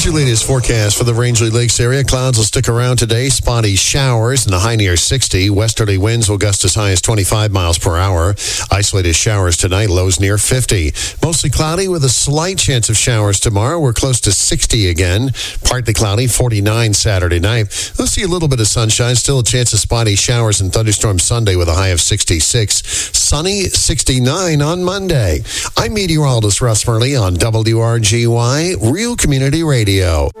your latest forecast for the Rangeley Lakes area. Clouds will stick around today. Spotty showers in the high near 60. Westerly winds will gust as high as 25 miles per hour. Isolated showers tonight, lows near 50. Mostly cloudy with a slight chance of showers tomorrow. We're close to 60 again. Partly cloudy, 49 Saturday night. We'll see a little bit of sunshine. Still a chance of spotty showers and thunderstorms Sunday with a high of 66. Sunny, 69 on Monday. I'm meteorologist Russ Murley on WRGY, Real Community Radio.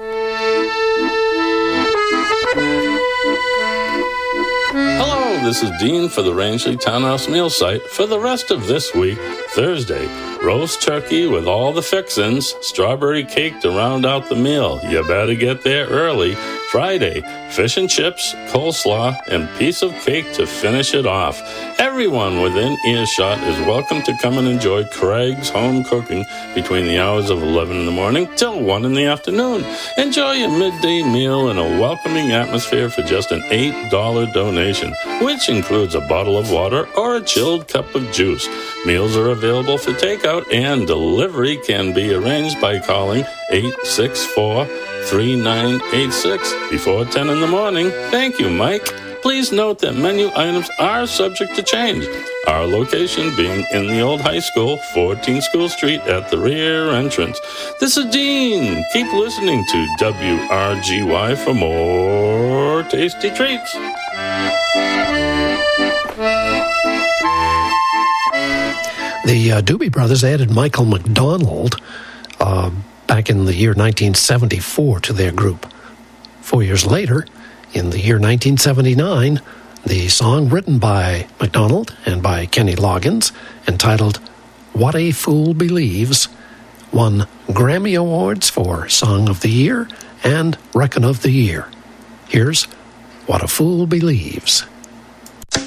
Hello, this is Dean for the Rangeley Townhouse Meal Site. For the rest of this week, Thursday, roast turkey with all the fixins, strawberry cake to round out the meal. You better get there early. Friday, fish and chips, coleslaw, and piece of cake to finish it off. Everyone within earshot is welcome to come and enjoy Craig's home cooking between the hours of 11 in the morning till 1 in the afternoon. Enjoy your midday meal in a welcoming atmosphere for just an $8 donation, which includes a bottle of water or a chilled cup of juice. Meals are available for takeout, and delivery can be arranged by calling 864-3986 before 10 in the morning. Thank you, Mike. Please note that menu items are subject to change. Our location being in the old high school, 14 School Street at the rear entrance. This is Dean. Keep listening to WRGY for more tasty treats. The Doobie Brothers added Michael McDonald back in the year 1974 to their group. 4 years later, in the year 1979, the song written by McDonald and by Kenny Loggins, entitled What a Fool Believes, won Grammy Awards for Song of the Year and Record of the Year. Here's What a Fool Believes.